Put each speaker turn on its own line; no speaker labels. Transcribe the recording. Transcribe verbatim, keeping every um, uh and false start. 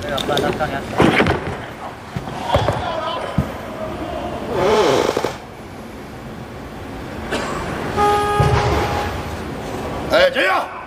这个不然他看看。
哎，这样。